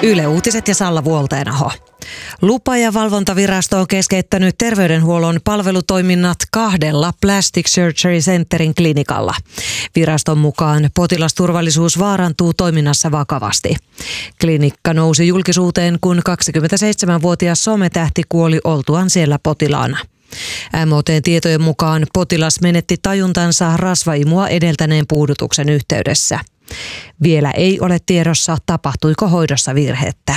Yle Uutiset ja Salla Vuolteenaho. Lupa- ja valvontavirasto on keskeyttänyt terveydenhuollon palvelutoiminnat 2 Plastic Surgery Centerin klinikalla. Viraston mukaan potilasturvallisuus vaarantuu toiminnassa vakavasti. Klinikka nousi julkisuuteen, kun 27-vuotias sometähti kuoli oltuaan siellä potilaana. MOT:n tietojen mukaan potilas menetti tajuntansa rasvaimua edeltäneen puudutuksen yhteydessä. Vielä ei ole tiedossa, tapahtuiko hoidossa virhettä.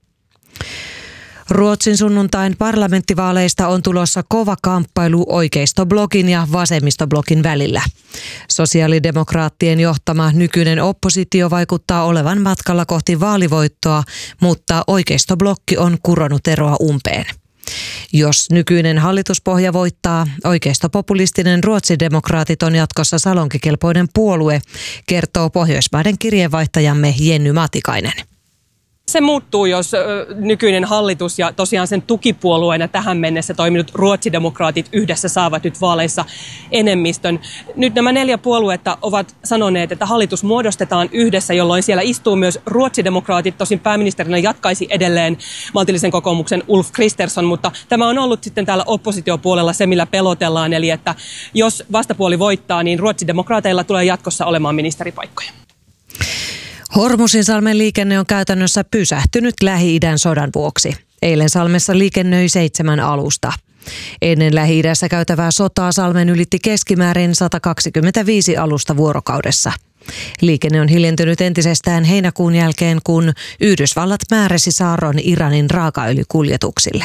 Ruotsin sunnuntain parlamenttivaaleista on tulossa kova kamppailu oikeistoblogin ja vasemmistoblogin välillä. Sosiaalidemokraattien johtama nykyinen oppositio vaikuttaa olevan matkalla kohti vaalivoittoa, mutta oikeistoblokki on kuronut eroa umpeen. Jos nykyinen hallituspohja voittaa, oikeistopopulistinen Ruotsidemokraatit on jatkossa salonkikelpoinen puolue, kertoo Pohjoismaiden kirjeenvaihtajamme Jenny Matikainen. Se muuttuu, jos nykyinen hallitus ja tosiaan sen tukipuolueena tähän mennessä toiminut Ruotsidemokraatit yhdessä saavat nyt vaaleissa enemmistön. Nyt nämä 4 puoluetta ovat sanoneet, että hallitus muodostetaan yhdessä, jolloin siellä istuu myös Ruotsidemokraatit. Tosin pääministerinä jatkaisi edelleen maltillisen kokoomuksen Ulf Kristersson, mutta tämä on ollut sitten täällä oppositiopuolella se, millä pelotellaan. Eli että jos vastapuoli voittaa, niin Ruotsidemokraateilla tulee jatkossa olemaan ministeripaikkoja. Hormuzinsalmen liikenne on käytännössä pysähtynyt Lähi-idän sodan vuoksi. Eilen salmessa liikennöi 7 alusta. Ennen Lähi-idässä käytävää sotaa salmen ylitti keskimäärin 125 alusta vuorokaudessa. Liikenne on hiljentynyt entisestään heinäkuun jälkeen, kun Yhdysvallat määräsi saarron Iranin raakaöljykuljetuksille.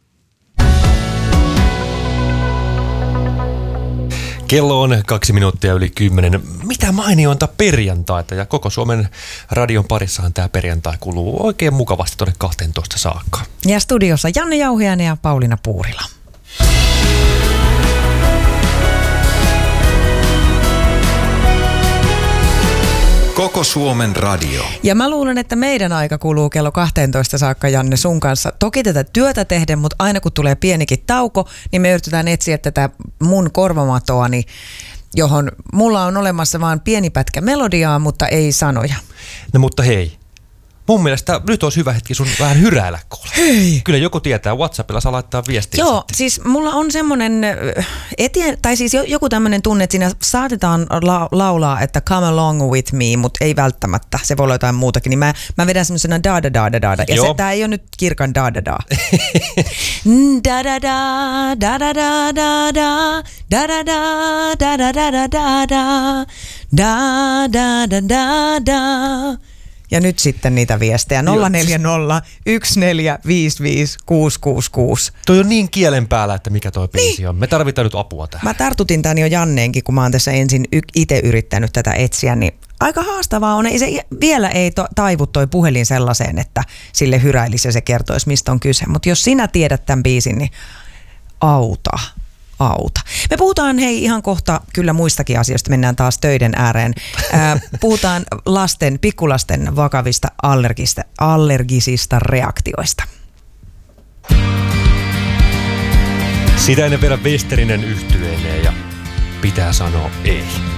Kello on 2 minuuttia yli 10. Mitä mainionta perjantaita, ja koko Suomen radion parissahan tämä perjantai kuluu oikein mukavasti tuonne 12 saakka. Ja studiossa Janne Jauhiainen ja Pauliina Puurila. Koko Suomen radio. Ja mä luulen, että meidän aika kuluu kello 12 saakka, Janne, sun kanssa. Toki tätä työtä tehdä, mutta aina kun tulee pienikin tauko, niin me yritetään etsiä tätä mun korvamatoani, johon mulla on olemassa vaan pieni pätkä melodiaa, mutta ei sanoja. No mutta hei, mun mielestä nyt olisi hyvä hetki sun vähän hyräillä kuule. Hei! Kyllä joku tietää, WhatsAppilla saa laittaa viestiä. Joo, sitten. siis mulla on semmoinen, joku tämmöinen tunne, että siinä saatetaan laulaa, että come along with me, mutta ei välttämättä. Se voi olla jotain muutakin. Niin mä vedän semmoisena da-da-da-da-da. Ja tää ei ole nyt kirkan da-da-da. Da-da-da, da-da-da-da-da, da-da-da, da-da-da-da-da, da-da-da-da-da. Ja nyt sitten niitä viestejä. 040 1455 666. Toi on niin kielen päällä, että mikä toi biisi on. Me tarvitaan nyt apua tähän. Mä tartutin tän jo Janneenkin, kun mä oon tässä ensin itse yrittänyt tätä etsiä, niin aika haastavaa on. Vielä ei taivu toi puhelin sellaiseen, että sille hyräilisi ja se kertoisi, mistä on kyse. Mutta jos sinä tiedät tämän biisin, niin auta. Me puhutaan ihan kohta kyllä muistakin asioista, mennään taas töiden ääreen. Puhutaan pikkulasten vakavista allergisista reaktioista. Sitä ennen vielä Westerinen yhtyeineen ja pitää sanoa ei.